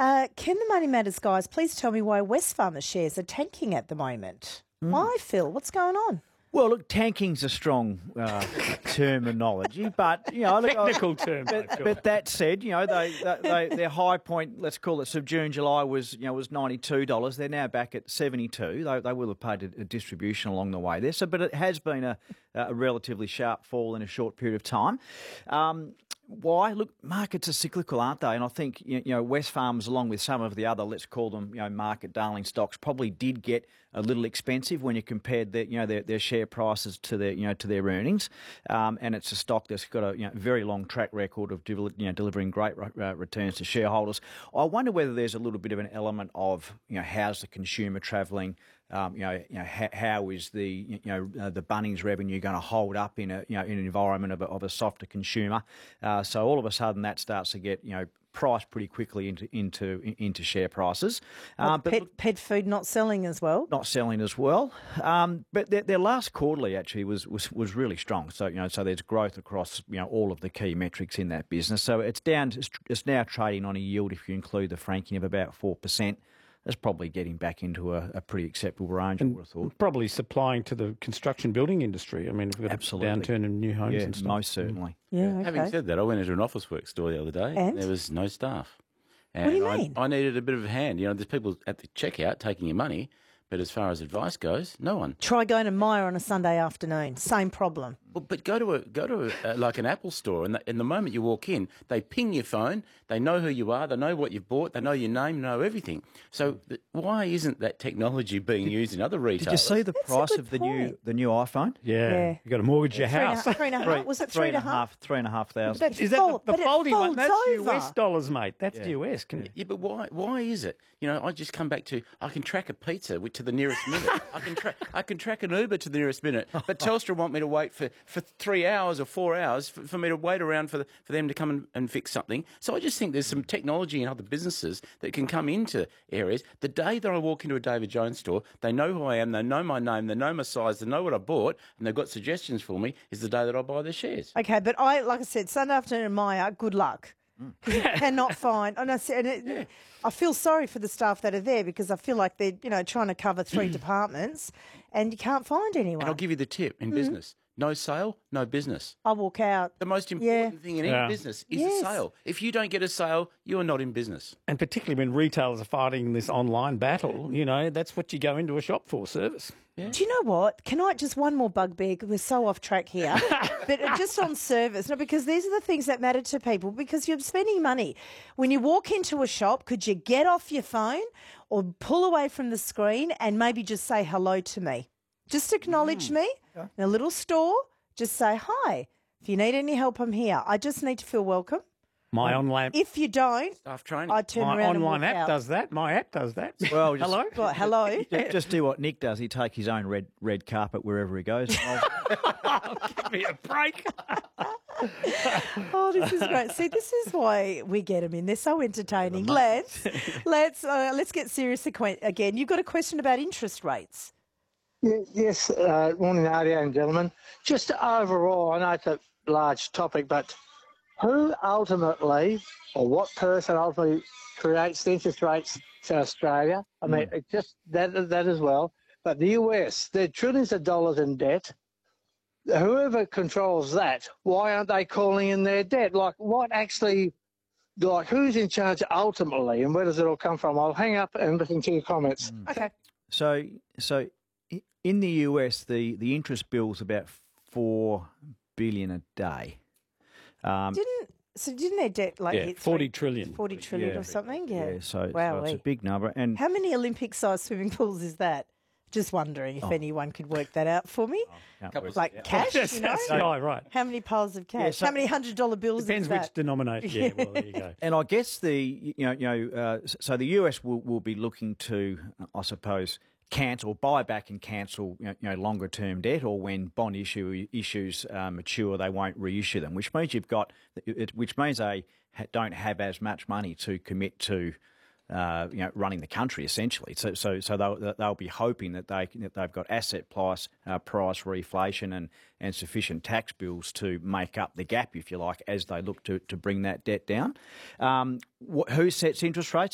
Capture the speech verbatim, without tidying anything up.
Uh, can the Money Matters guys please tell me why Wesfarmers shares are tanking at the moment? Mm. Why, Phil? What's going on? Well, look, tanking's a strong uh, terminology, but you know, technical term. But, but that said, you know, they, they their high point, let's call it, of June, July was you know was ninety two dollars. They're now back at seventy two. They they will have paid a, a distribution along the way there. So, but it has been a, a relatively sharp fall in a short period of time. Um, Why? Look, markets are cyclical, aren't they? And I think, you know, Wesfarmers, along with some of the other, let's call them, you know, market darling stocks, probably did get a little expensive when you compared their, you know, their, their share prices to their, you know, to their earnings. Um, and it's a stock that's got a you know, very long track record of, you know, delivering great uh, returns to shareholders. I wonder whether there's a little bit of an element of, you know, how's the consumer travelling? Um, you know, you know, how, how is the you know uh, the Bunnings revenue going to hold up in a you know in an environment of a, of a softer consumer? Uh, so all of a sudden that starts to get you know priced pretty quickly into into into share prices. Well, Um, but pet, look, pet food not selling as well. not selling as well. Um, but their, their last quarterly actually was, was was really strong. So you know, so there's growth across you know all of the key metrics in that business. So it's down. It's, it's now trading on a yield, if you include the franking, of about four percent. That's probably getting back into a, a pretty acceptable range, I would have thought. Probably supplying to the construction building industry. I mean, we've got Absolutely. a downturn in new homes Yeah, and stuff. most certainly. Yeah, okay. Having said that, I went into an office work store the other day And? there was no staff. And What do you I, mean? I needed a bit of a hand. You know, there's people at the checkout taking your money, but as far as advice goes, no one. Try going to Myer on a Sunday afternoon. Same problem. Well, but go to a go to a, uh, like an Apple store, and the, and the moment you walk in, they ping your phone. They know who you are. They know what you've bought. They know your name. Know everything. So th- why isn't that technology being used in other Did retailers? you see the That's a price good of the new point. the new iPhone? Yeah. Yeah. You've got to mortgage your Three and a house. half- three and a half. Was it three and a half? Three and a half thousand. That's Is that fold- the, but the it folding one? folds That's over. U S dollars, mate. That's Yeah. U S. Can you? Yeah, but why? Why is it? You know, I just come back to I can track a pizza with- to the nearest minute. I can track I can track an Uber to the nearest minute. But Telstra want me to wait for, for three hours or four hours for, for me to wait around for the, for them to come and, and fix something. So I just think there's some technology in other businesses that can come into areas. The day that I walk into a David Jones store, they know who I am, they know my name, they know my size, they know what I bought, and they've got suggestions for me. Is the day that I buy their shares. Okay, but I, like I said, Sunday afternoon in Myer, good luck. Because you cannot find, and I said, and it, I feel sorry for the staff that are there because I feel like they're, you know, trying to cover three departments, and you can't find anyone. And I'll give you the tip in business: no sale, no business. I walk out. The most important thing in any Yeah. business is Yes. a sale. If you don't get a sale, you're not in business. And particularly when retailers are fighting this online battle, you know, that's what you go into a shop for, service. Do you know what? Can I just one more bugbear? 'Cause we're so off track here, but just on service. No, because these are the things that matter to people. Because you're spending money. When you walk into a shop, could you get off your phone or pull away from the screen and maybe just say hello to me? Just acknowledge me in a little store. Just say hi. If you need any help, I'm here. I just need to feel welcome. My online If you don't, Staff training. I turn my around and online walk app out. does that. My app does that. Well, just- hello. Well, hello. Just, just do what Nick does. He take his own red red carpet wherever he goes. I'll- Give me a break. Oh, this is great. See, this is why we get them in. They're so entertaining. Let's let's uh, let's get serious aqua- again. You've got a question about interest rates. Ye- Yes, uh, morning, Nadia and gentlemen. Just overall, I know it's a large topic, but who ultimately, or what person ultimately creates the interest rates in Australia? I mean, it just that that as well. But the U S, they're trillions of dollars in debt. Whoever controls that, why aren't they calling in their debt? Like, what actually, like, who's in charge ultimately, and where does it all come from? I'll hang up and listen to your comments. Okay. So, so i- in the U S, the, the interest bill's about four billion a day. Um, Didn't so didn't their debt like Yeah, hit forty three- trillion. forty trillion Yeah. or something? Yeah. yeah, so, Wow. so it's a big number. And How many Olympic-sized swimming pools is that? Just wondering Oh. if anyone could work that out for me. can't Couple work of- Like it out. cash, Yes, you know? that's right, right. How many piles of cash? so- How many hundred dollar bills Depends is which that? denominator. Yeah, well, there you go. And I guess the you know you know uh, s- so the U S will, will be looking to uh, I suppose cancel, buy back and cancel you know, you know longer term debt, or when bond issue issues uh, mature, they won't reissue them. Which means you've got it, which means they ha- don't have as much money to commit to. Uh, you know, running the country essentially. So, so, so they'll they'll be hoping that they that they've got asset price uh, price reflation and, and sufficient tax bills to make up the gap, if you like, as they look to, to bring that debt down. Um, wh- who sets interest rates?